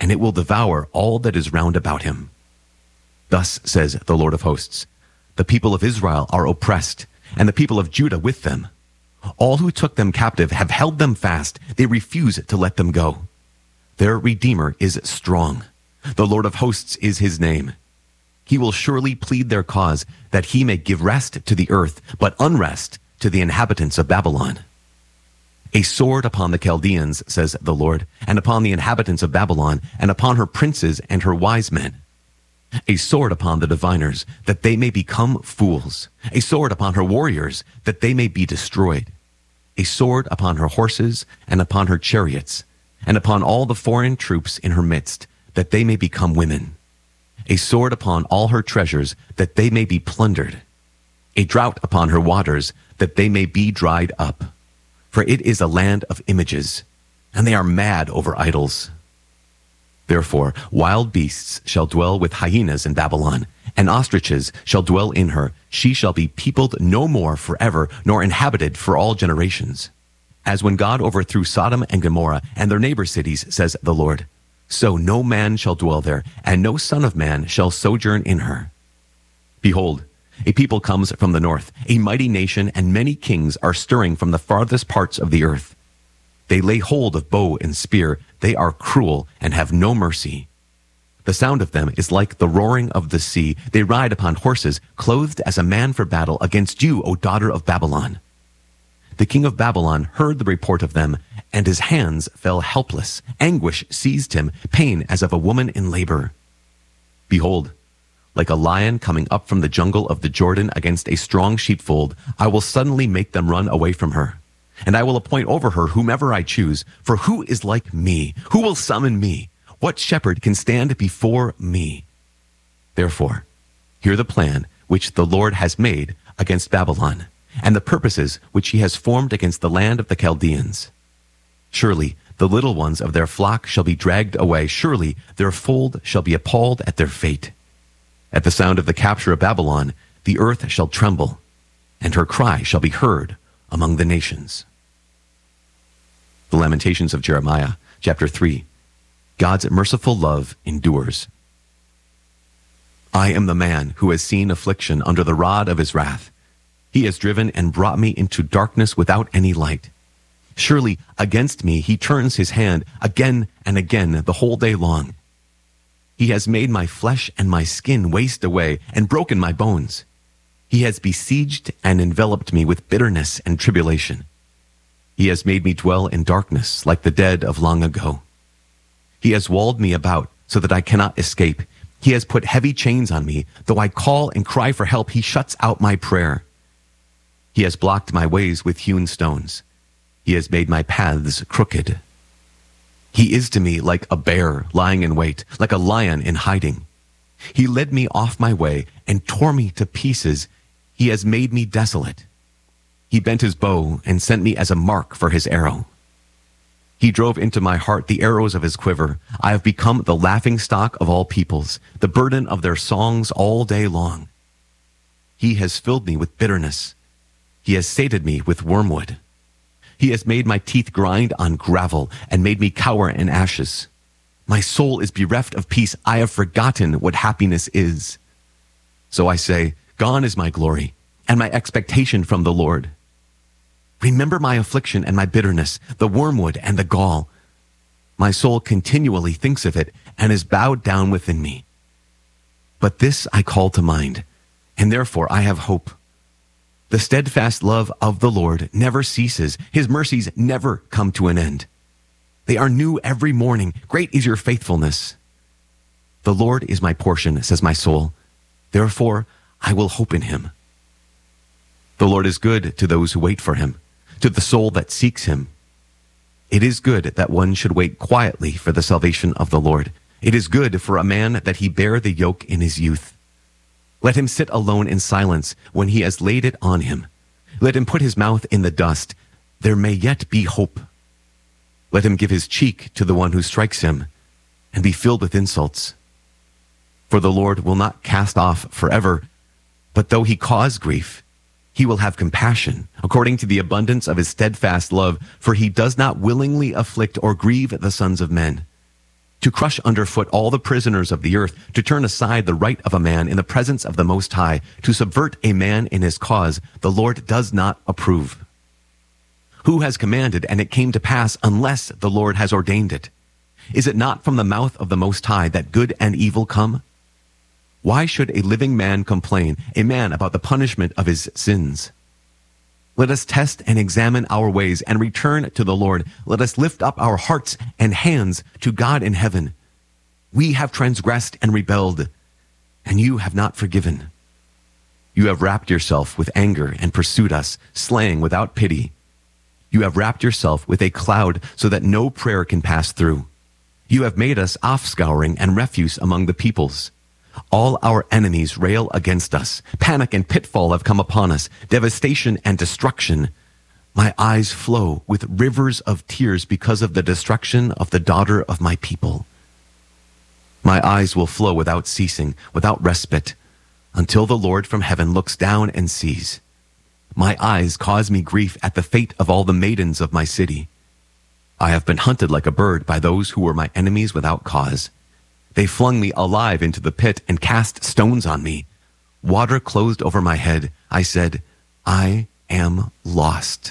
and it will devour all that is round about him. Thus says the Lord of hosts, the people of Israel are oppressed, and the people of Judah with them. All who took them captive have held them fast. They refuse to let them go. Their Redeemer is strong. The Lord of hosts is his name. He will surely plead their cause, that he may give rest to the earth, but unrest to the inhabitants of Babylon. A sword upon the Chaldeans, says the Lord, and upon the inhabitants of Babylon, and upon her princes and her wise men. A sword upon the diviners, that they may become fools. A sword upon her warriors, that they may be destroyed. A sword upon her horses, and upon her chariots, and upon all the foreign troops in her midst, that they may become women. A sword upon all her treasures, that they may be plundered. A drought upon her waters, that they may be dried up. For it is a land of images, and they are mad over idols. Therefore, wild beasts shall dwell with hyenas in Babylon, and ostriches shall dwell in her. She shall be peopled no more forever, nor inhabited for all generations. As when God overthrew Sodom and Gomorrah and their neighbor cities, says the Lord, so no man shall dwell there, and no son of man shall sojourn in her. Behold, a people comes from the north, a mighty nation, and many kings are stirring from the farthest parts of the earth. They lay hold of bow and spear. They are cruel and have no mercy. The sound of them is like the roaring of the sea. They ride upon horses, clothed as a man for battle against you, O daughter of Babylon. The king of Babylon heard the report of them, and his hands fell helpless. Anguish seized him, pain as of a woman in labor. Behold, like a lion coming up from the jungle of the Jordan against a strong sheepfold, I will suddenly make them run away from her. And I will appoint over her whomever I choose. For who is like me? Who will summon me? What shepherd can stand before me? Therefore, hear the plan which the Lord has made against Babylon, and the purposes which he has formed against the land of the Chaldeans. Surely the little ones of their flock shall be dragged away. Surely their fold shall be appalled at their fate. At the sound of the capture of Babylon, the earth shall tremble, and her cry shall be heard among the nations. The Lamentations of Jeremiah, chapter 3. God's merciful love endures. I am the man who has seen affliction under the rod of his wrath. He has driven and brought me into darkness without any light. Surely against me he turns his hand again and again the whole day long. He has made my flesh and my skin waste away and broken my bones. He has besieged and enveloped me with bitterness and tribulation. He has made me dwell in darkness like the dead of long ago. He has walled me about so that I cannot escape. He has put heavy chains on me. Though I call and cry for help, he shuts out my prayer. He has blocked my ways with hewn stones. He has made my paths crooked. He is to me like a bear lying in wait, like a lion in hiding. He led me off my way and tore me to pieces. He has made me desolate. He bent his bow and sent me as a mark for his arrow. He drove into my heart the arrows of his quiver. I have become the laughingstock of all peoples, the burden of their songs all day long. He has filled me with bitterness. He has sated me with wormwood. He has made my teeth grind on gravel and made me cower in ashes. My soul is bereft of peace. I have forgotten what happiness is. So I say, gone is my glory and my expectation from the Lord. Remember my affliction and my bitterness, the wormwood and the gall. My soul continually thinks of it and is bowed down within me. But this I call to mind, and therefore I have hope. The steadfast love of the Lord never ceases. His mercies never come to an end. They are new every morning. Great is your faithfulness. The Lord is my portion, says my soul. Therefore I will hope in him. The Lord is good to those who wait for him, to the soul that seeks him. It is good that one should wait quietly for the salvation of the Lord. It is good for a man that he bear the yoke in his youth. Let him sit alone in silence when he has laid it on him. Let him put his mouth in the dust. There may yet be hope. Let him give his cheek to the one who strikes him and be filled with insults. For the Lord will not cast off forever, but though he cause grief, he will have compassion according to the abundance of his steadfast love, for he does not willingly afflict or grieve the sons of men. to crush underfoot all the prisoners of the earth, to turn aside the right of a man in the presence of the Most High, to subvert a man in his cause, the Lord does not approve. Who has commanded, and it came to pass, unless the Lord has ordained it? Is it not from the mouth of the Most High that good and evil come? Why should a living man complain, a man about the punishment of his sins? Let us test and examine our ways and return to the Lord. Let us lift up our hearts and hands to God in heaven. We have transgressed and rebelled, and you have not forgiven. You have wrapped yourself with anger and pursued us, slaying without pity. You have wrapped yourself with a cloud so that no prayer can pass through. You have made us offscouring and refuse among the peoples. All our enemies rail against us. Panic and pitfall have come upon us, devastation and destruction. My eyes flow with rivers of tears because of the destruction of the daughter of my people. My eyes will flow without ceasing, without respite, until the Lord from heaven looks down and sees. My eyes cause me grief at the fate of all the maidens of my city. I have been hunted like a bird by those who were my enemies without cause. They flung me alive into the pit and cast stones on me. Water closed over my head. I said, I am lost.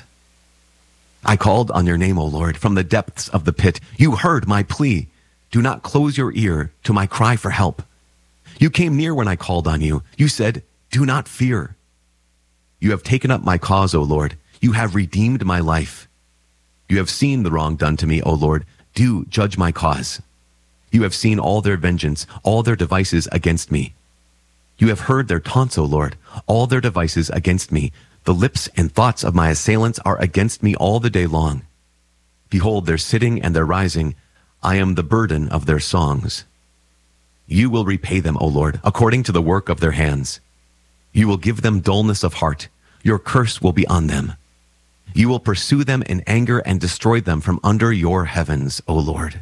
I called on your name, O Lord, from the depths of the pit. You heard my plea. Do not close your ear to my cry for help. You came near when I called on you. You said, do not fear. You have taken up my cause, O Lord. You have redeemed my life. You have seen the wrong done to me, O Lord. Do judge my cause. You have seen all their vengeance, all their devices against me. You have heard their taunts, O Lord, all their devices against me. The lips and thoughts of my assailants are against me all the day long. Behold, their sitting and their rising. I am the burden of their songs. You will repay them, O Lord, according to the work of their hands. You will give them dullness of heart. Your curse will be on them. You will pursue them in anger and destroy them from under your heavens, O Lord.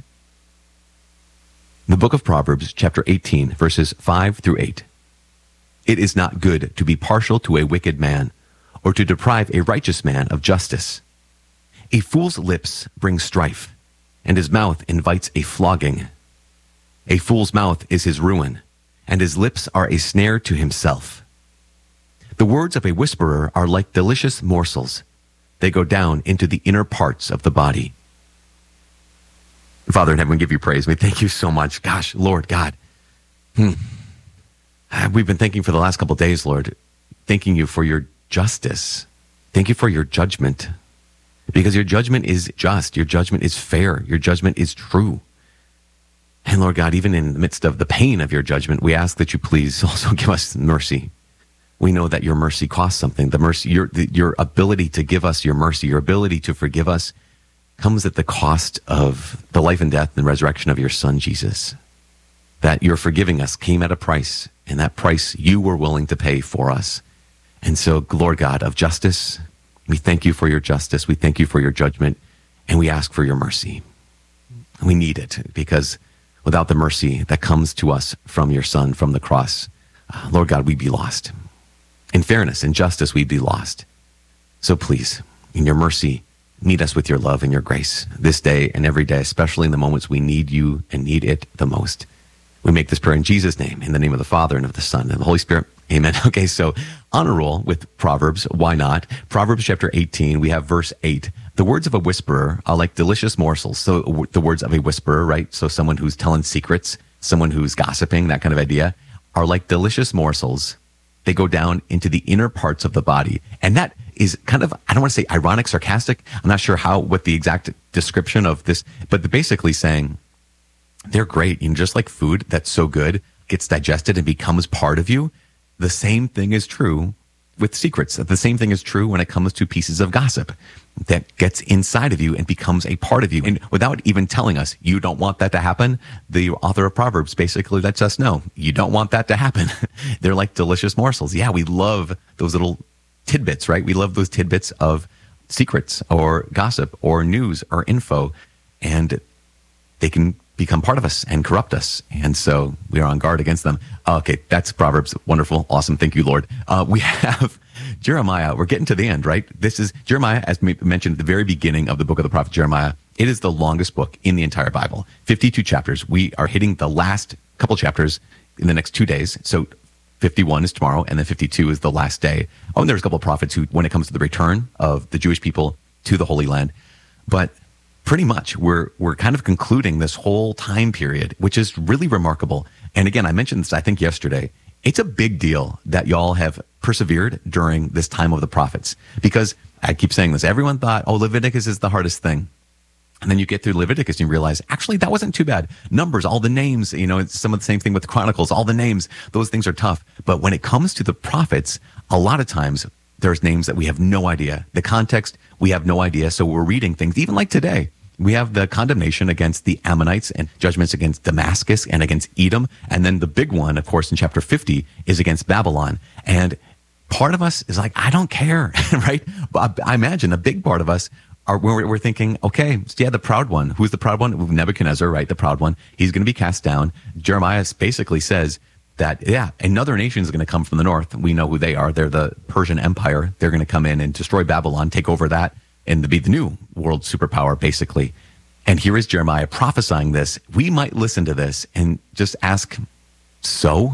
The book of Proverbs, chapter 18, verses 5 through 8. It is not good to be partial to a wicked man, or to deprive a righteous man of justice. A fool's lips bring strife, and his mouth invites a flogging. A fool's mouth is his ruin, and his lips are a snare to himself. The words of a whisperer are like delicious morsels. They go down into the inner parts of the body. Father in heaven, we give you praise. We thank you so much. Gosh, Lord God. We've been thanking for the last couple of days, Lord, thanking you for your justice. Thank you for your judgment, because your judgment is just. Your judgment is fair. Your judgment is true. And Lord God, even in the midst of the pain of your judgment, we ask that you please also give us mercy. We know that your mercy costs something. The mercy, your ability to give us your mercy, your ability to forgive us, comes at the cost of the life and death and resurrection of your Son, Jesus. That your forgiving us came at a price, and that price you were willing to pay for us. And so, Lord God of justice, we thank you for your justice. We thank you for your judgment, and we ask for your mercy. We need it, because without the mercy that comes to us from your Son, from the cross, Lord God, we'd be lost. In fairness and justice, we'd be lost. So please, in your mercy, meet us with your love and your grace this day and every day, especially in the moments we need you and need it the most. We make this prayer in Jesus' name, in the name of the Father and of the Son and the Holy Spirit. Amen. Okay, so on a roll with Proverbs. Why not? Proverbs chapter 18, we have verse 8. The words of a whisperer are like delicious morsels. So the words of a whisperer, right? So someone who's telling secrets, someone who's gossiping, that kind of idea, are like delicious morsels. They go down into the inner parts of the body. And that is kind of, I don't want to say ironic, sarcastic. I'm not sure what the exact description of this, but they're basically saying they're great. You know, just like food that's so good gets digested and becomes part of you. The same thing is true with secrets. The same thing is true when it comes to pieces of gossip that gets inside of you and becomes a part of you. And without even telling us, you don't want that to happen, the author of Proverbs basically lets us know, you don't want that to happen. They're like delicious morsels. Yeah, we love those little tidbits, right? We love those tidbits of secrets or gossip or news or info, and they can become part of us and corrupt us. And so we are on guard against them. Okay, that's Proverbs. Wonderful. Awesome. Thank you, Lord. We have Jeremiah, we're getting to the end, right? This is Jeremiah, as mentioned at the very beginning of the book of the prophet Jeremiah. It is the longest book in the entire Bible, 52 chapters. We are hitting the last couple chapters in the next 2 days. So 51 is tomorrow, and then 52 is the last day. Oh, and there's a couple of prophets who, when it comes to the return of the Jewish people to the Holy Land. But pretty much, we're kind of concluding this whole time period, which is really remarkable. And again, I mentioned this, I think, yesterday. It's a big deal that y'all have persevered during this time of the prophets, because I keep saying this. Everyone thought, oh, Leviticus is the hardest thing. And then you get through Leviticus and you realize, actually, that wasn't too bad. Numbers, all the names, it's some of the same thing with Chronicles, all the names, those things are tough. But when it comes to the prophets, a lot of times there's names that we have no idea. The context, we have no idea. So we're reading things, even like today. We have the condemnation against the Ammonites and judgments against Damascus and against Edom. And then the big one, of course, in chapter 50 is against Babylon. And part of us is like, I don't care, right? But I imagine a big part of us we're thinking, okay, yeah, the proud one. Who's the proud one? Nebuchadnezzar, right? The proud one. He's going to be cast down. Jeremiah basically says that, yeah, another nation is going to come from the north. We know who they are. They're the Persian Empire. They're going to come in and destroy Babylon, take over that, and be the new world superpower, basically. And here is Jeremiah prophesying this. We might listen to this and just ask, so?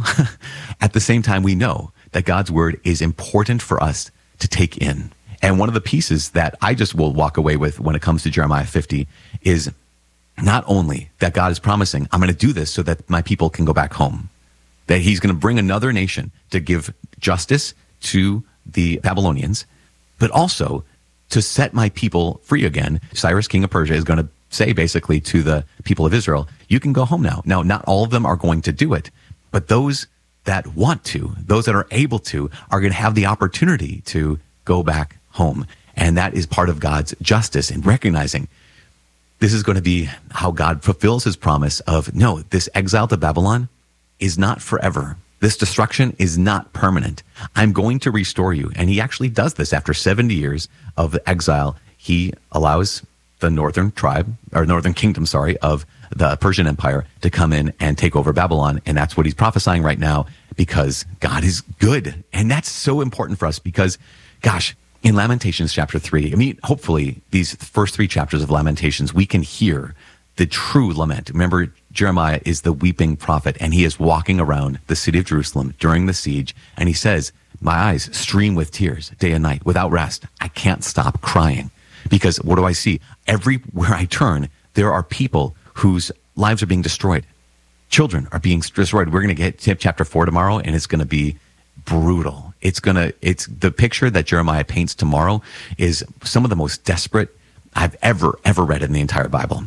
At the same time, we know that God's word is important for us to take in. And one of the pieces that I just will walk away with when it comes to Jeremiah 50 is not only that God is promising, I'm going to do this so that my people can go back home, that he's going to bring another nation to give justice to the Babylonians, but also to set my people free again. Cyrus, king of Persia, is going to say basically to the people of Israel, you can go home now. Now, not all of them are going to do it, but those that want to, those that are able to, are going to have the opportunity to go back home. And that is part of God's justice in recognizing this is going to be how God fulfills his promise of, no, this exile to Babylon is not forever. This destruction is not permanent. I'm going to restore you. And he actually does this after 70 years of exile. He allows the northern kingdom, of the Persian Empire to come in and take over Babylon. And that's what he's prophesying right now, because God is good. And that's so important for us because, gosh, in Lamentations chapter 3, hopefully these first 3 chapters of Lamentations, we can hear the true lament. Remember, Jeremiah is the weeping prophet, and he is walking around the city of Jerusalem during the siege, and he says, my eyes stream with tears day and night without rest. I can't stop crying because what do I see? Everywhere I turn, there are people whose lives are being destroyed. Children are being destroyed. We're going to get to chapter 4 tomorrow, and it's going to be brutal. It's the picture that Jeremiah paints tomorrow is some of the most desperate I've ever read in the entire Bible.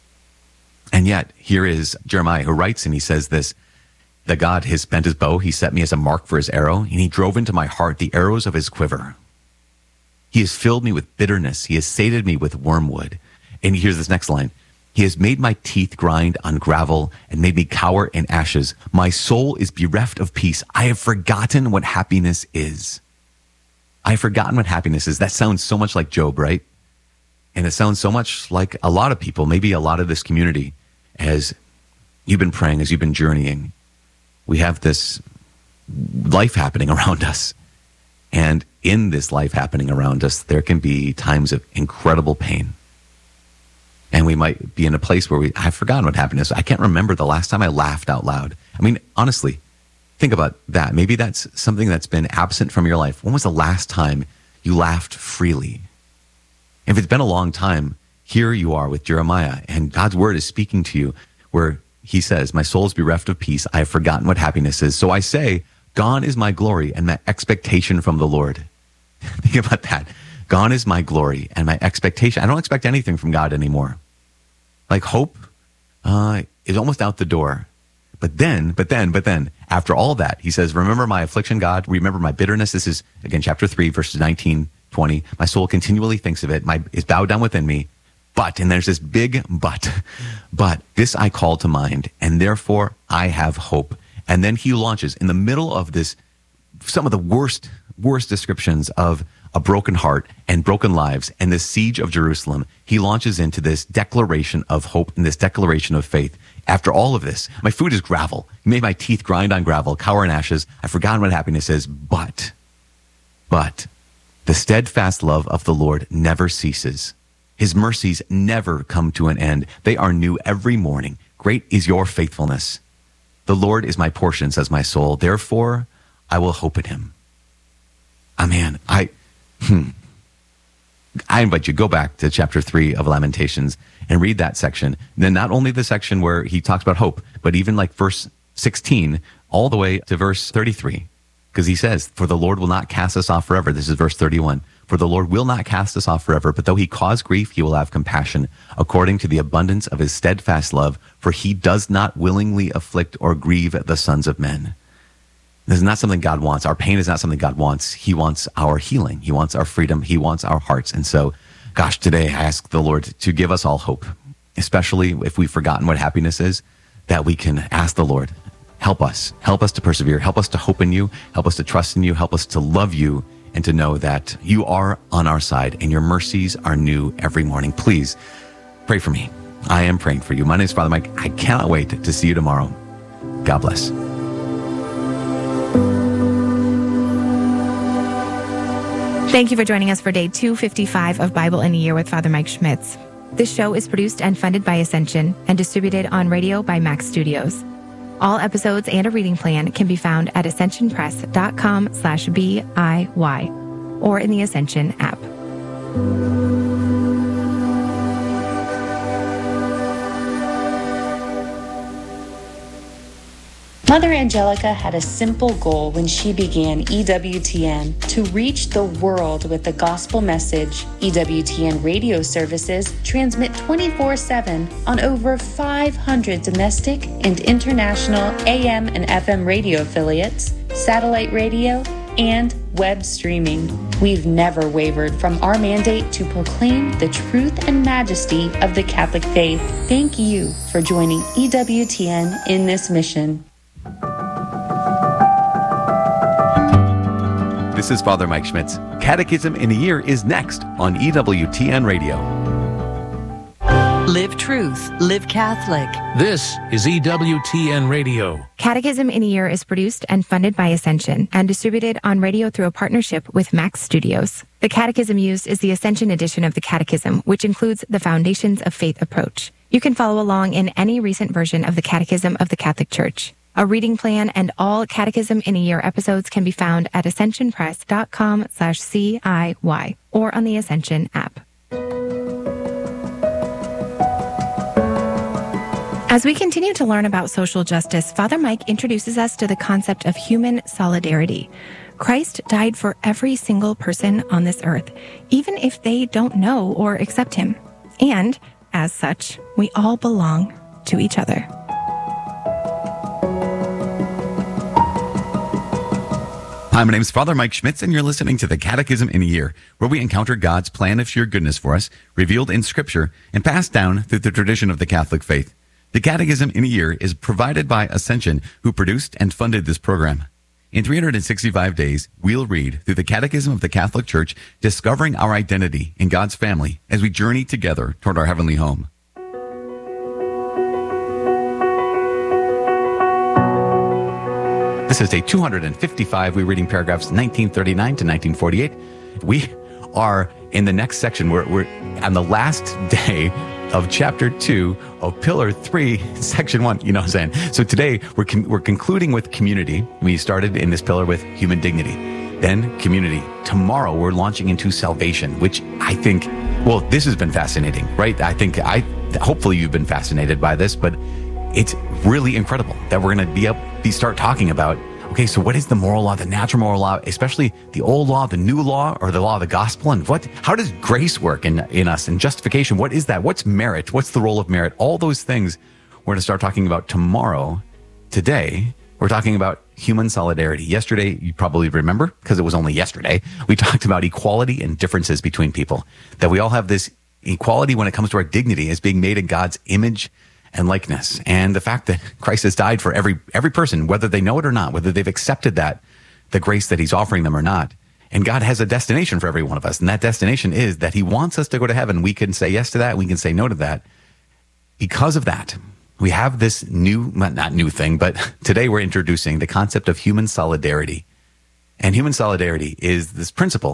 And yet, here is Jeremiah who writes, and he says this, that God has bent his bow, he set me as a mark for his arrow, and he drove into my heart the arrows of his quiver. He has filled me with bitterness, he has sated me with wormwood. And here's this next line, he has made my teeth grind on gravel and made me cower in ashes. My soul is bereft of peace. I have forgotten what happiness is. I have forgotten what happiness is. That sounds so much like Job, right? And it sounds so much like a lot of people, maybe a lot of this community, as you've been praying, as you've been journeying. We have this life happening around us. And in this life happening around us, there can be times of incredible pain. And we might be in a place where I've forgotten what happiness is. I can't remember the last time I laughed out loud. Honestly, think about that. Maybe that's something that's been absent from your life. When was the last time you laughed freely? If it's been a long time, here you are with Jeremiah, and God's word is speaking to you where he says, my soul is bereft of peace. I have forgotten what happiness is. So I say, gone is my glory and my expectation from the Lord. Think about that. Gone is my glory and my expectation. I don't expect anything from God anymore. Like hope is almost out the door. But then, after all that, he says, remember my affliction, God. Remember my bitterness. This is, again, chapter 3, verses 19, 20. My soul continually thinks of it. Is bowed down within me. But, and there's this big but this I call to mind, and therefore I have hope. And then he launches in the middle of this, some of the worst descriptions of a broken heart and broken lives and the siege of Jerusalem. He launches into this declaration of hope and this declaration of faith. After all of this, my food is gravel. He made my teeth grind on gravel, cower in ashes. I've forgotten what happiness is, but The steadfast love of the Lord never ceases. His mercies never come to an end. They are new every morning. Great is your faithfulness. The Lord is my portion, says my soul. Therefore, I will hope in him. Amen. I invite you, go back to chapter 3 of Lamentations and read that section. Then not only the section where he talks about hope, but even like verse 16 all the way to verse 33. Because he says, for the Lord will not cast us off forever. This is verse 31. For the Lord will not cast us off forever, but though he cause grief, he will have compassion according to the abundance of his steadfast love, for he does not willingly afflict or grieve the sons of men. This is not something God wants. Our pain is not something God wants. He wants our healing. He wants our freedom. He wants our hearts. And so, gosh, today I ask the Lord to give us all hope, especially if we've forgotten what happiness is, that we can ask the Lord, help us to persevere, help us to hope in you, help us to trust in you, help us to love you, and to know that you are on our side and your mercies are new every morning. Please pray for me. I am praying for you. My name is Father Mike. I cannot wait to see you tomorrow. God bless. Thank you for joining us for day 255 of Bible in a Year with Father Mike Schmitz. This show is produced and funded by Ascension and distributed on radio by Max Studios. All episodes and a reading plan can be found at ascensionpress.com/BIY or in the Ascension app. Mother Angelica had a simple goal when she began EWTN: to reach the world with the gospel message. EWTN radio services transmit 24/7 on over 500 domestic and international AM and FM radio affiliates, satellite radio, and web streaming. We've never wavered from our mandate to proclaim the truth and majesty of the Catholic faith. Thank you for joining EWTN in this mission. This is Father Mike Schmitz. Catechism in a Year is next on EWTN Radio. Live truth, live Catholic. This is EWTN Radio. Catechism in a Year is produced and funded by Ascension and distributed on radio through a partnership with Max Studios. The catechism used is the Ascension edition of the Catechism, which includes the Foundations of Faith approach. You can follow along in any recent version of the Catechism of the Catholic Church. A reading plan and all Catechism in a Year episodes can be found at ascensionpress.com/CIY or on the Ascension app. As we continue to learn about social justice, Father Mike introduces us to the concept of human solidarity. Christ died for every single person on this earth, even if they don't know or accept him. And, as such, we all belong to each other. Hi, my name is Father Mike Schmitz, and you're listening to the Catechism in a Year, where we encounter God's plan of sheer goodness for us, revealed in Scripture, and passed down through the tradition of the Catholic faith. The Catechism in a Year is provided by Ascension, who produced and funded this program. In 365 days, we'll read through the Catechism of the Catholic Church, discovering our identity in God's family as we journey together toward our heavenly home. This is day 255. We're reading paragraphs 1939 to 1948. We are in the next section. We're on the last day of chapter 2 of pillar 3, section 1. You know what I'm saying? So today we're concluding with community. We started in this pillar with human dignity, then community. Tomorrow we're launching into salvation, which I think, well, this has been fascinating, right? Hopefully you've been fascinated by this, but it's really incredible that we're going to start talking about, okay, so what is the moral law, the natural moral law, especially the old law, the new law, or the law of the gospel, and how does grace work in us, and justification? What is that? What's merit? What's the role of merit? All those things we're going to start talking about tomorrow. Today, we're talking about human solidarity. Yesterday, you probably remember, because it was only yesterday, we talked about equality and differences between people, that we all have this equality when it comes to our dignity as being made in God's image and likeness, and the fact that Christ has died for every person, whether they know it or not, whether they've accepted that, the grace that he's offering them or not. And God has a destination for every one of us, and that destination is that he wants us to go to heaven. We can say yes to that, we can say no to that. Because of that, we have this not new thing, but today we're introducing the concept of human solidarity. And human solidarity is this principle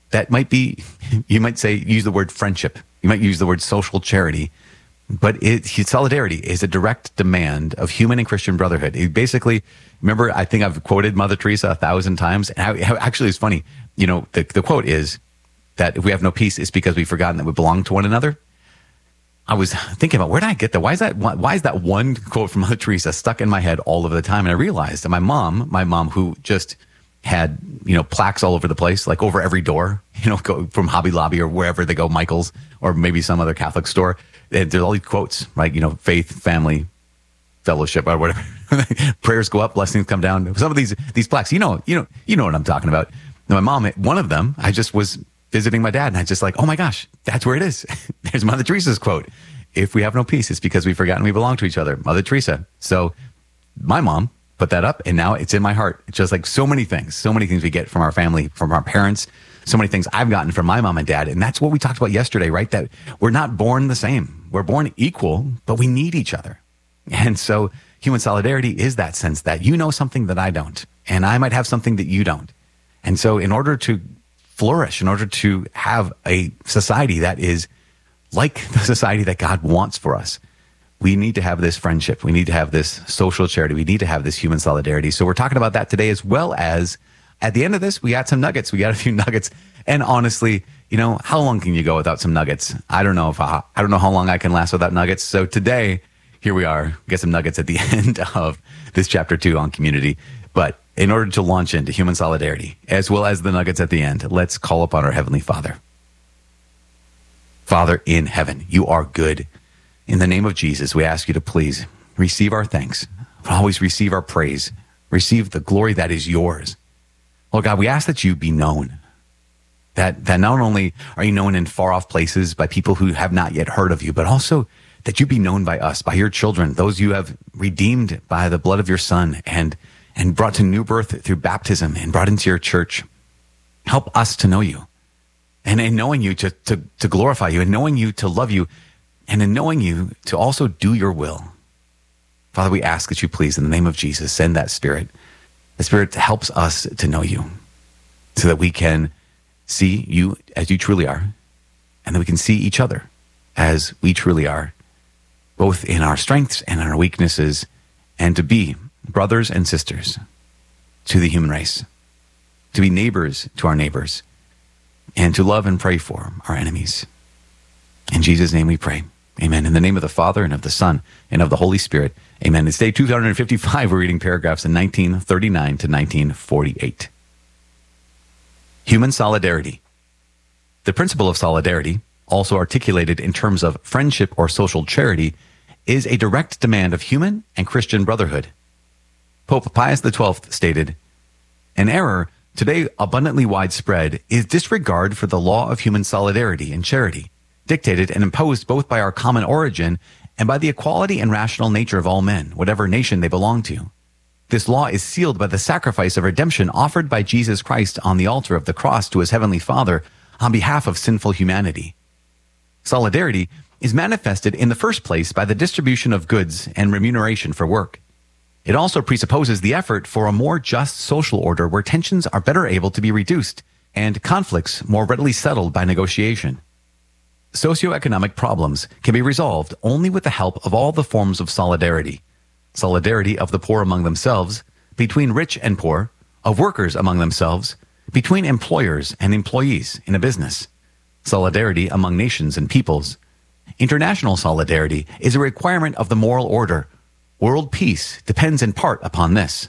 that might be, you might say, use the word friendship. You might use the word social charity. But solidarity is a direct demand of human and Christian brotherhood. It basically, remember, I think I've quoted Mother Teresa 1,000 times. And actually, it's funny. You know, the quote is that if we have no peace, it's because we've forgotten that we belong to one another. I was thinking about, where did I get that? Why is that one quote from Mother Teresa stuck in my head all of the time? And I realized that my mom, who just had, you know, plaques all over the place, like over every door, you know, go from Hobby Lobby or wherever they go, Michael's or maybe some other Catholic store. There's all these quotes, right? You know, faith, family, fellowship, or whatever. Prayers go up, blessings come down. Some of these plaques, you know what I'm talking about. My mom, one of them, I just was visiting my dad, and I just like, oh my gosh, that's where it is. There's Mother Teresa's quote. If we have no peace, it's because we've forgotten we belong to each other. Mother Teresa. So my mom put that up, and now it's in my heart. It's just like so many things we get from our family, from our parents, so many things I've gotten from my mom and dad. And that's what we talked about yesterday, right? That we're not born the same. We're born equal, but we need each other. And so human solidarity is that sense that you know something that I don't, and I might have something that you don't. And so in order to flourish, in order to have a society that is like the society that God wants for us, we need to have this friendship. We need to have this social charity. We need to have this human solidarity. So we're talking about that today, as well as at the end of this, we got some nuggets. We got a few nuggets. And honestly, you know, how long can you go without some nuggets? I don't know how long I can last without nuggets. So today, here we are. We got some nuggets at the end of this chapter 2 on community. But in order to launch into human solidarity, as well as the nuggets at the end, let's call upon our Heavenly Father. Father in heaven, you are good. In the name of Jesus, we ask you to please receive our thanks, always receive our praise, receive the glory that is yours. Lord God, we ask that you be known, that not only are you known in far off places by people who have not yet heard of you, but also that you be known by us, by your children, those you have redeemed by the blood of your Son and brought to new birth through baptism and brought into your church. Help us to know you, and in knowing you to glorify you, and knowing you to love you, and in knowing you to also do your will. Father, we ask that you please, in the name of Jesus, send that Spirit. The Spirit helps us to know you so that we can see you as you truly are, and that we can see each other as we truly are, both in our strengths and in our weaknesses, and to be brothers and sisters to the human race, to be neighbors to our neighbors, and to love and pray for our enemies. In Jesus' name we pray. Amen. In the name of the Father, and of the Son, and of the Holy Spirit. Amen. It's day 255. We're reading paragraphs in 1939 to 1948. Human solidarity. The principle of solidarity, also articulated in terms of friendship or social charity, is a direct demand of human and Christian brotherhood. Pope Pius XII stated, "An error today abundantly widespread is disregard for the law of human solidarity and charity, dictated and imposed both by our common origin and by the equality and rational nature of all men, whatever nation they belong to. This law is sealed by the sacrifice of redemption offered by Jesus Christ on the altar of the cross to his heavenly Father on behalf of sinful humanity. Solidarity is manifested in the first place by the distribution of goods and remuneration for work. It also presupposes the effort for a more just social order where tensions are better able to be reduced and conflicts more readily settled by negotiation. Socioeconomic problems can be resolved only with the help of all the forms of solidarity. Solidarity of the poor among themselves, between rich and poor, of workers among themselves, between employers and employees in a business. Solidarity among nations and peoples. International solidarity is a requirement of the moral order. World peace depends in part upon this.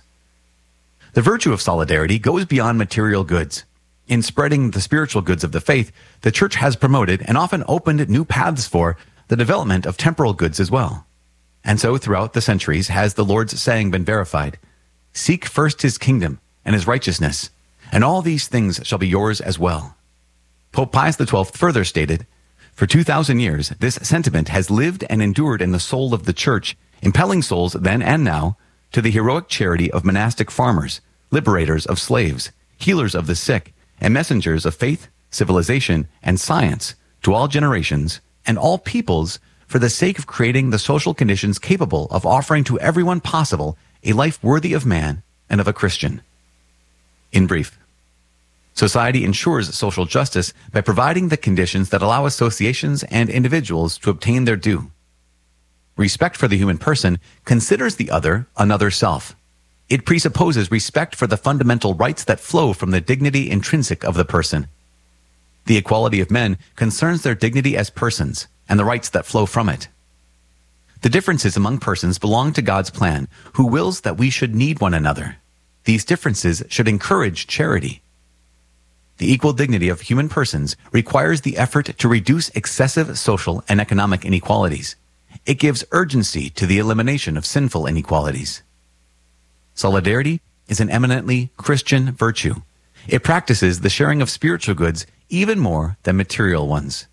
The virtue of solidarity goes beyond material goods. In spreading the spiritual goods of the faith, the Church has promoted and often opened new paths for the development of temporal goods as well. And so throughout the centuries has the Lord's saying been verified, "Seek first his kingdom and his righteousness, and all these things shall be yours as well." Pope Pius XII further stated, "For 2,000 years, this sentiment has lived and endured in the soul of the Church, impelling souls then and now to the heroic charity of monastic farmers, liberators of slaves, healers of the sick, and messengers of faith, civilization, and science to all generations and all peoples for the sake of creating the social conditions capable of offering to everyone possible a life worthy of man and of a Christian." In brief, Society ensures social justice by providing the conditions that allow associations and individuals to obtain their due. Respect for the human person considers the other another self. It presupposes respect for the fundamental rights that flow from the dignity intrinsic of the person. The equality of men concerns their dignity as persons and the rights that flow from it. The differences among persons belong to God's plan, who wills that we should need one another. These differences should encourage charity. The equal dignity of human persons requires the effort to reduce excessive social and economic inequalities. It gives urgency to the elimination of sinful inequalities. Solidarity is an eminently Christian virtue. It practices the sharing of spiritual goods even more than material ones.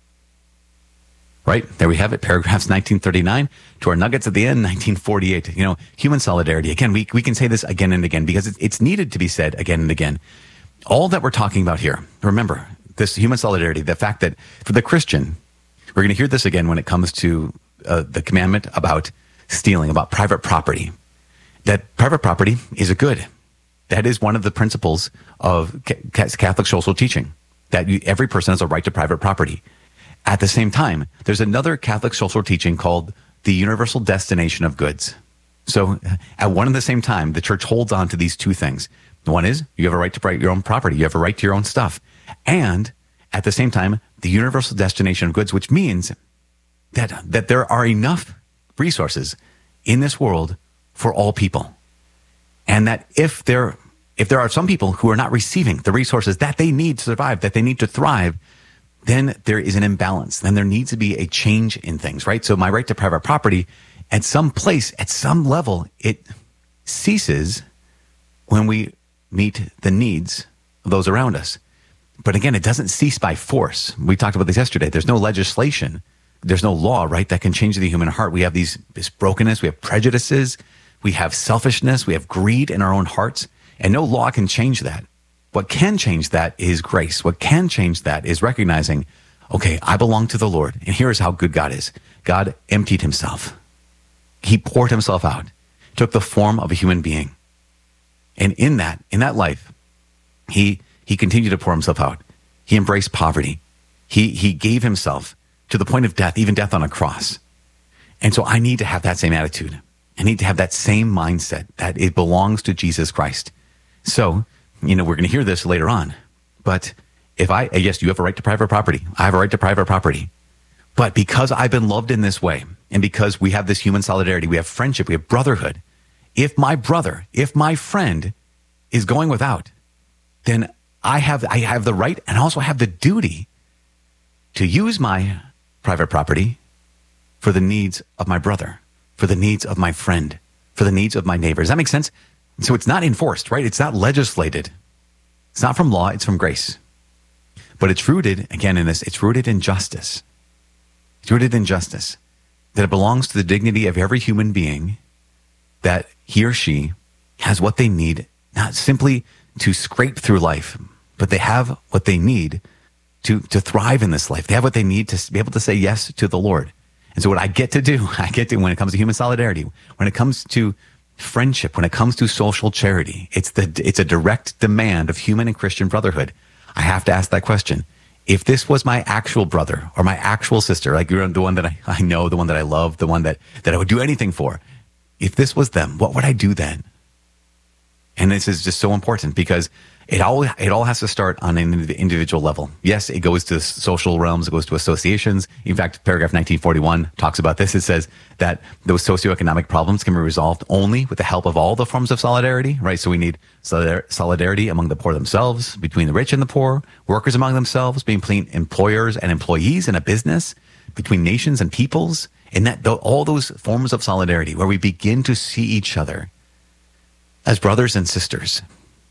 Right? There we have it, paragraphs 1939 to our nuggets at the end, 1948. Human solidarity. Again, we can say this again and again because it's needed to be said again and again. All that we're talking about here, remember, this human solidarity, the fact that for the Christian, we're going to hear this again when it comes to the commandment about stealing, about private property, that private property is a good. That is one of the principles of Catholic social teaching, that every person has a right to private property. At the same time, there's another Catholic social teaching called the universal destination of goods. So at one and the same time, the church holds on to these two things. One is you have a right to your own property. You have a right to your own stuff. And at the same time, the universal destination of goods, which means that there are enough resources in this world for all people. And that if there are some people who are not receiving the resources that they need to survive, that they need to thrive, then there is an imbalance. Then there needs to be a change in things, right? So my right to private property, at some place, at some level, it ceases when we meet the needs of those around us. But again, it doesn't cease by force. We talked about this yesterday. There's no legislation. There's no law, right, that can change the human heart. We have this brokenness. We have prejudices. We have selfishness. We have greed in our own hearts. And no law can change that. What can change that is grace. What can change that is recognizing, okay, I belong to the Lord. And here's how good God is. God emptied himself. He poured himself out, took the form of a human being. And in that life, he continued to pour himself out. He embraced poverty. He gave himself to the point of death, even death on a cross. And so I need to have that same attitude. I need to have that same mindset that it belongs to Jesus Christ. So, we're going to hear this later on. But yes, you have a right to private property. I have a right to private property. But because I've been loved in this way, and because we have this human solidarity, we have friendship, we have brotherhood. If my brother, if my friend is going without, then I have the right and also have the duty to use my private property for the needs of my brother, for the needs of my friend, for the needs of my neighbor. Does that make sense? So it's not enforced, right? It's not legislated. It's not from law, it's from grace. But it's rooted, again, in this, it's rooted in justice. It's rooted in justice. That it belongs to the dignity of every human being, that he or she has what they need, not simply to scrape through life, but they have what they need to thrive in this life. They have what they need to be able to say yes to the Lord. And so what I get to do when it comes to human solidarity, when it comes to friendship, when it comes to social charity, it's a direct demand of human and Christian brotherhood. I have to ask that question. If this was my actual brother or my actual sister, like you're the one that I know, the one that I love, the one that I would do anything for, if this was them, what would I do then? And this is just so important because it all has to start on an individual level. Yes, it goes to social realms, it goes to associations. In fact, paragraph 1941 talks about this. It says that those socioeconomic problems can be resolved only with the help of all the forms of solidarity, right? So we need solidarity among the poor themselves, between the rich and the poor, workers among themselves, between employers and employees in a business, between nations and peoples, and that all those forms of solidarity where we begin to see each other as brothers and sisters.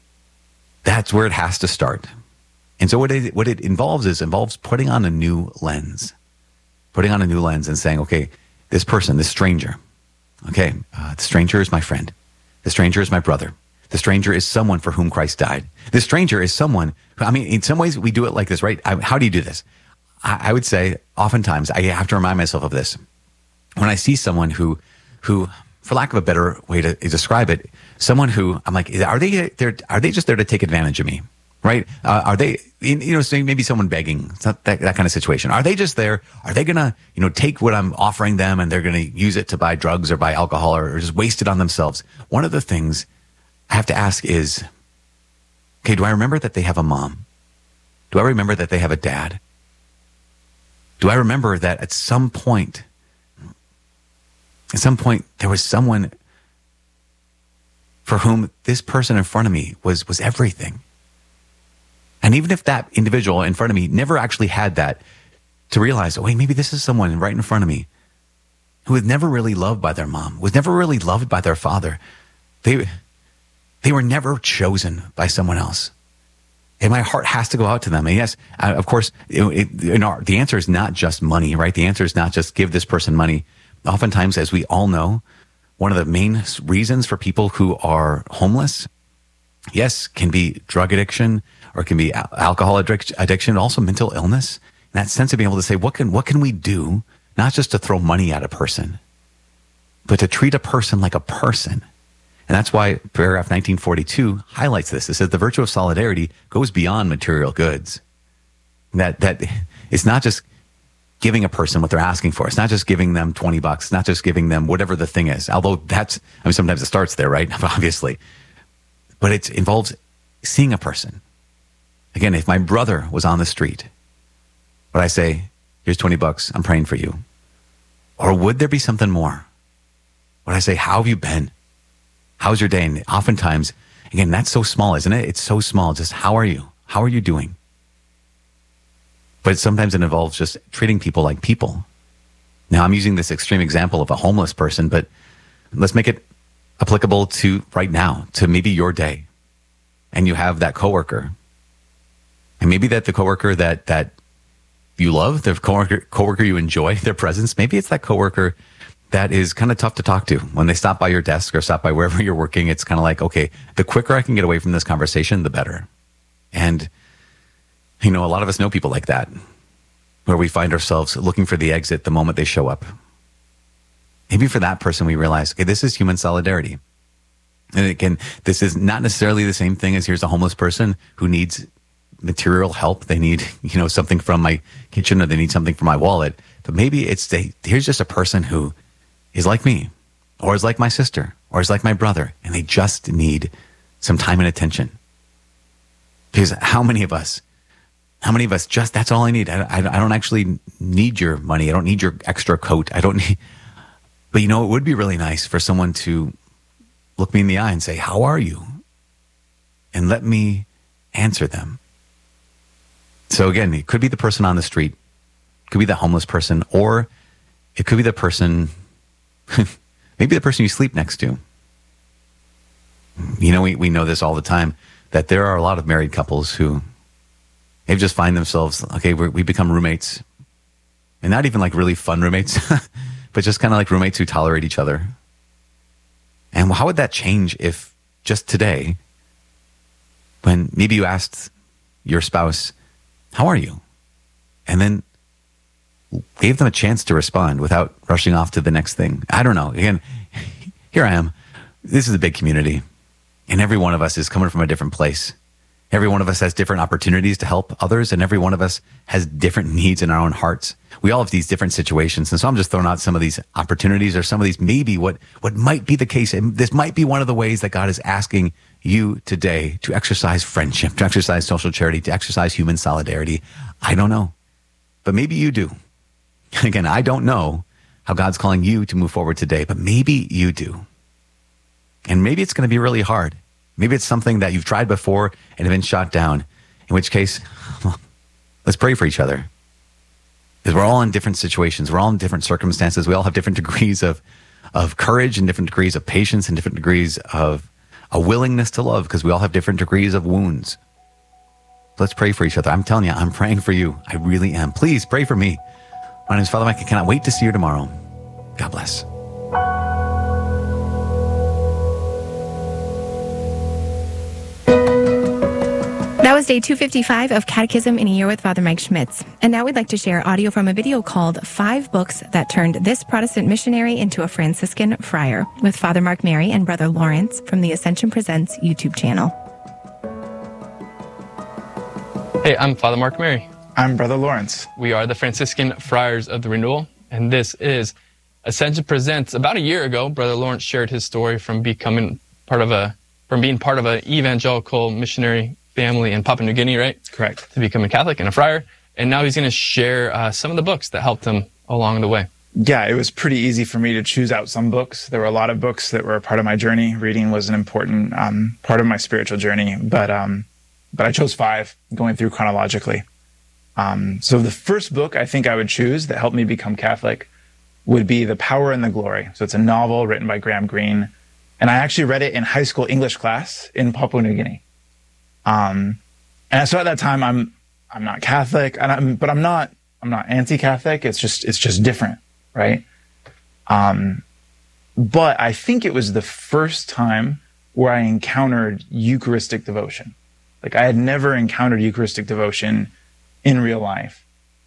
That's where it has to start. And so what it involves putting on a new lens. Putting on a new lens and saying, okay, this person, this stranger, okay, the stranger is my friend. The stranger is my brother. The stranger is someone for whom Christ died. The stranger is someone who, in some ways we do it like this, right? How do you do this? I would say oftentimes I have to remind myself of this. When I see someone who, for lack of a better way to describe it, someone who I'm like, are they just there to take advantage of me? right? Are they, saying maybe someone begging, it's not that kind of situation. Are they just there? Are they going to, take what I'm offering them and they're going to use it to buy drugs or buy alcohol or just waste it on themselves? One of the things I have to ask is, okay, do I remember that they have a mom? Do I remember that they have a dad? Do I remember that at some point there was someone for whom this person in front of me was everything? And even if that individual in front of me never actually had that, to realize, oh, wait, maybe this is someone right in front of me who was never really loved by their mom, was never really loved by their father. They were never chosen by someone else. And my heart has to go out to them. And yes, of course, the answer is not just money, right? The answer is not just give this person money. Oftentimes, as we all know, one of the main reasons for people who are homeless, yes, can be drug addiction or it can be alcohol addiction, also mental illness. And that sense of being able to say, what can we do, not just to throw money at a person, but to treat a person like a person. And that's why paragraph 1942 highlights this. It says the virtue of solidarity goes beyond material goods. That it's not just giving a person what they're asking for. It's not just giving them $20. It's not just giving them whatever the thing is. Although sometimes it starts there, right? Obviously. But it involves seeing a person. Again, if my brother was on the street, would I say, here's $20, I'm praying for you? Or would there be something more? Would I say, how have you been? How's your day? And oftentimes, again, that's so small, isn't it? It's so small. Just how are you? How are you doing? But sometimes it involves just treating people like people. Now, I'm using this extreme example of a homeless person, but let's make it applicable to right now, to maybe your day. And you have that coworker. And maybe that the coworker that you love, the coworker you enjoy their presence, maybe it's that coworker that is kind of tough to talk to. When they stop by your desk or stop by wherever you're working, it's kind of like, okay, the quicker I can get away from this conversation, the better. And, a lot of us know people like that, where we find ourselves looking for the exit the moment they show up. Maybe for that person, we realize, okay, this is human solidarity. And again, this is not necessarily the same thing as here's a homeless person who needs material help. They need, something from my kitchen or they need something from my wallet. But maybe here's just a person who is like me or is like my sister or is like my brother, and they just need some time and attention. Because how many of us just, that's all I need. I don't actually need your money. I don't need your extra coat. I don't need, but it would be really nice for someone to look me in the eye and say, how are you? And let me answer them. So again, it could be the person on the street, it could be the homeless person, or it could be the person, maybe the person you sleep next to. We know this all the time, that there are a lot of married couples who they just find themselves, okay, we become roommates, and not even like really fun roommates, but just kind of like roommates who tolerate each other. And how would that change if just today, when maybe you asked your spouse, how are you? And then gave them a chance to respond without rushing off to the next thing. I don't know. Again, here I am. This is a big community, and every one of us is coming from a different place. Every one of us has different opportunities to help others, and every one of us has different needs in our own hearts. We all have these different situations. And so I'm just throwing out some of these opportunities, or some of these maybe what might be the case. And this might be one of the ways that God is asking you today to exercise friendship, to exercise social charity, to exercise human solidarity. I don't know, but maybe you do. Again, I don't know how God's calling you to move forward today, but maybe you do. And maybe it's going to be really hard. Maybe it's something that you've tried before and have been shot down, in which case, let's pray for each other. Because we're all in different situations. We're all in different circumstances. We all have different degrees of courage and different degrees of patience and different degrees of a willingness to love, because we all have different degrees of wounds. Let's pray for each other. I'm telling you, I'm praying for you. I really am. Please pray for me. My name is Father Mike. I cannot wait to see you tomorrow. God bless. That was day 255 of Catechism in a Year with Father Mike Schmitz. And now we'd like to share audio from a video called 5 Books That Turned This Protestant Missionary into a Franciscan Friar, with Father Mark Mary and Brother Lawrence from the Ascension Presents YouTube channel. Hey, I'm Father Mark Mary. I'm Brother Lawrence. We are the Franciscan Friars of the Renewal, and this is Ascension Presents. About a year ago, Brother Lawrence shared his story from being part of an evangelical missionary family in Papua New Guinea, right? Correct. To becoming Catholic and a friar. And now he's going to share some of the books that helped him along the way. Yeah, it was pretty easy for me to choose out some books. There were a lot of books that were a part of my journey. Reading was an important part of my spiritual journey, but I chose 5 going through chronologically. So the first book I think I would choose that helped me become Catholic would be The Power and the Glory. So it's a novel written by Graham Greene, and I actually read it in high school English class in Papua New Guinea. And so at that time, I'm not Catholic, but I'm not anti-Catholic. It's just different, right? But I think it was the first time where I encountered Eucharistic devotion. Like, I had never encountered Eucharistic devotion in real life.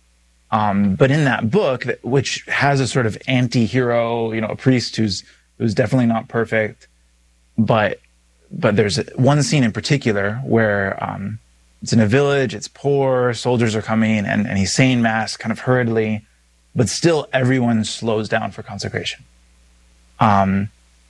But in that book, which has a sort of anti-hero, a priest who's definitely not perfect, but there's one scene in particular where it's in a village, it's poor, soldiers are coming, and he's saying Mass kind of hurriedly, but still everyone slows down for consecration. And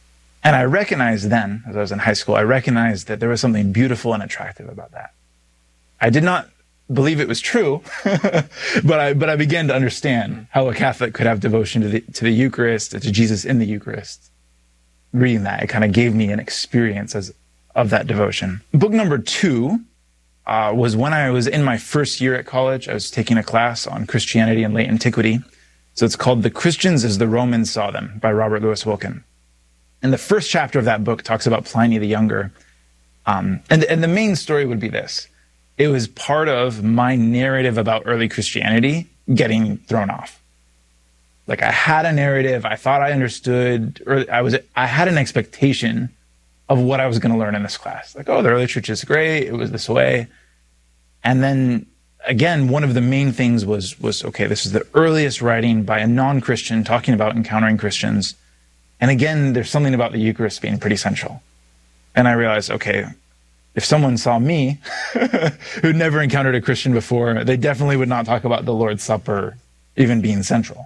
I recognized then, as I was in high school, I recognized that there was something beautiful and attractive about that. I did not believe it was true, but I began to understand how a Catholic could have devotion to the Eucharist, to Jesus in the Eucharist. Reading that, it kind of gave me an experience of that devotion. Book number 2 was when I was in my first year at college. I was taking a class on Christianity in late antiquity. So it's called The Christians as the Romans Saw Them by Robert Louis Wilken. And the first chapter of that book talks about Pliny the Younger. And the main story would be this. It was part of my narrative about early Christianity getting thrown off. Like, I had a narrative, I thought I understood, or I had an expectation of what I was going to learn in this class. Like, oh, the early church is great, it was this way. And then, again, one of the main things was okay, this is the earliest writing by a non-Christian talking about encountering Christians. And again, there's something about the Eucharist being pretty central. And I realized, okay, if someone saw me, who'd never encountered a Christian before, they definitely would not talk about the Lord's Supper even being central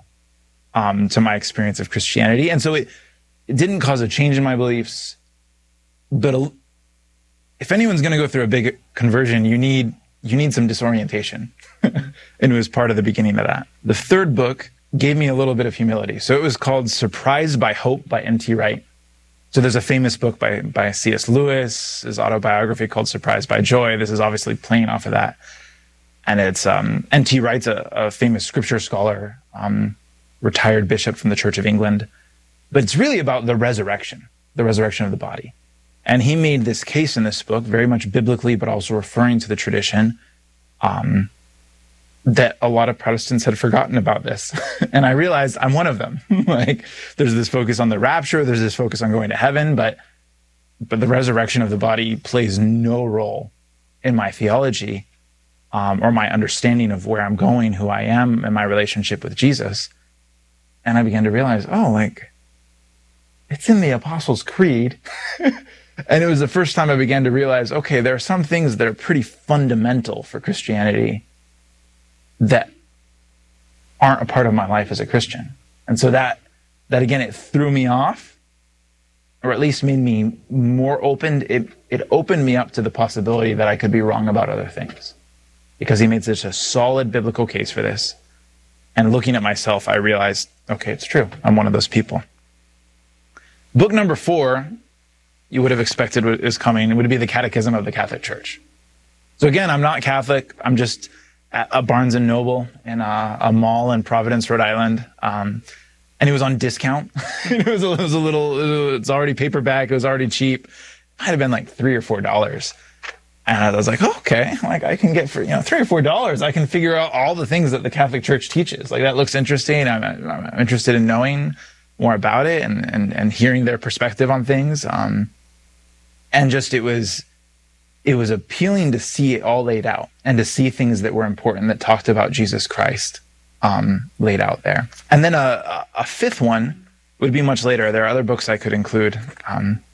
to my experience of Christianity. And so it didn't cause a change in my beliefs. But if anyone's going to go through a big conversion, you need some disorientation. And it was part of the beginning of that. The third book gave me a little bit of humility. So it was called Surprised by Hope by N.T. Wright. So there's a famous book by C.S. Lewis, his autobiography called Surprised by Joy. This is obviously playing off of that. And it's N.T. Wright's a famous scripture scholar, retired bishop from the Church of England. But it's really about the resurrection of the body. And he made this case in this book, very much biblically, but also referring to the tradition, that a lot of Protestants had forgotten about this. And I realized I'm one of them. Like, there's this focus on the rapture, there's this focus on going to heaven, but the resurrection of the body plays no role in my theology, or my understanding of where I'm going, who I am, and my relationship with Jesus. And I began to realize, it's in the Apostles' Creed. And it was the first time I began to realize, okay, there are some things that are pretty fundamental for Christianity that aren't a part of my life as a Christian. And so that again, it threw me off, or at least made me more open. It opened me up to the possibility that I could be wrong about other things, because he made such a solid biblical case for this. And looking at myself, I realized, okay, it's true. I'm one of those people. Book number 4, you would have expected is coming, would be the Catechism of the Catholic Church. So again, I'm not Catholic. I'm just at a Barnes & Noble in a mall in Providence, Rhode Island. And it was on discount. It's already paperback. It was already cheap. It might have been like $3 or $4. And I was like, okay, like I can get for, $3 or $4, I can figure out all the things that the Catholic Church teaches. Like, that looks interesting. I'm interested in knowing more about it and hearing their perspective on things. And just, it was appealing to see it all laid out and to see things that were important that talked about Jesus Christ laid out there. And then a fifth one would be much later. There are other books I could include.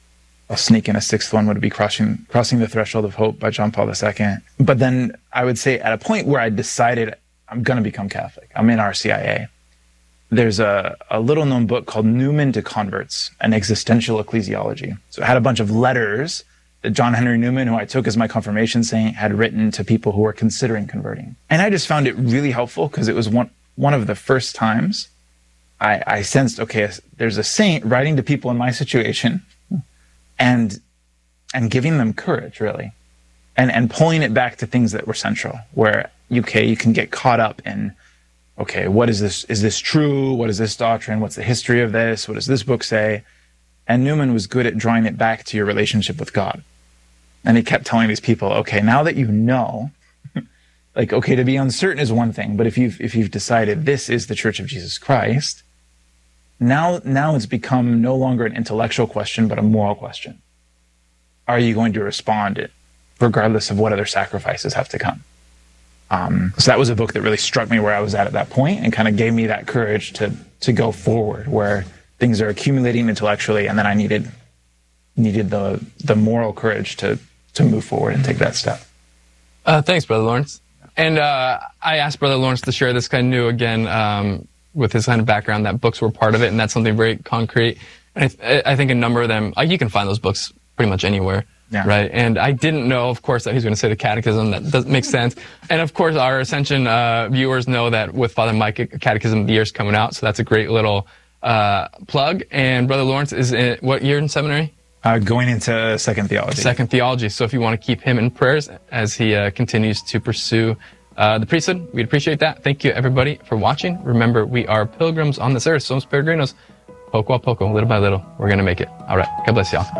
I'll sneak in a sixth one, would be Crossing the Threshold of Hope by John Paul II. But then I would say at a point where I decided I'm going to become Catholic, I'm in RCIA, there's a little known book called Newman to Converts, an existential ecclesiology. So it had a bunch of letters that John Henry Newman, who I took as my confirmation saint, had written to people who were considering converting. And I just found it really helpful because it was one of the first times I sensed, okay, there's a saint writing to people in my situation and giving them courage, really, and pulling it back to things that were central, where, okay, you can get caught up in, okay, what is this? Is this true? What is this doctrine? What's the history of this? What does this book say? And Newman was good at drawing it back to your relationship with God. And he kept telling these people, okay, now that you know, like, okay, to be uncertain is one thing, but if you've decided this is the Church of Jesus Christ, now it's become no longer an intellectual question, but a moral question. Are you going to respond regardless of what other sacrifices have to come? So that was a book that really struck me where I was at that point and kind of gave me that courage to go forward, where things are accumulating intellectually, and then I needed the moral courage to move forward and take that step. Thanks, Brother Lawrence. And I asked Brother Lawrence to share this, kind of new again, with his kind of background, that books were part of it, and that's something very concrete. And I think a number of them, you can find those books pretty much anywhere. Yeah. Right. And I didn't know, of course, that he was going to say the Catechism. That does make sense. And of course, our Ascension viewers know that with Father Mike, Catechism of the Year is coming out. So that's a great little plug. And Brother Lawrence is in what year in seminary? Going into Second Theology. Second Theology. So if you want to keep him in prayers as he continues to pursue the priesthood, we'd appreciate that. Thank you, everybody, for watching. Remember, we are pilgrims on this earth. Somos peregrinos. Poco a poco, little by little, we're going to make it. All right. God bless y'all.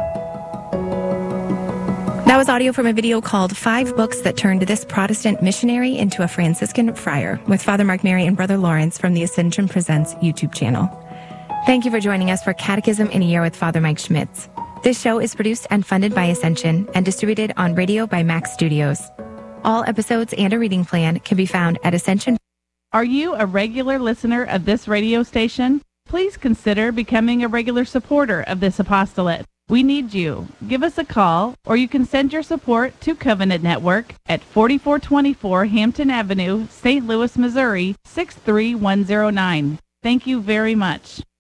That was audio from a video called 5 Books That Turned This Protestant Missionary into a Franciscan Friar with Father Mark Mary and Brother Lawrence from the Ascension Presents YouTube channel. Thank you for joining us for Catechism in a Year with Father Mike Schmitz. This show is produced and funded by Ascension and distributed on radio by Max Studios. All episodes and a reading plan can be found at Ascension. Are you a regular listener of this radio station? Please consider becoming a regular supporter of this apostolate. We need you. Give us a call, or you can send your support to Covenant Network at 4424 Hampton Avenue, St. Louis, Missouri, 63109. Thank you very much.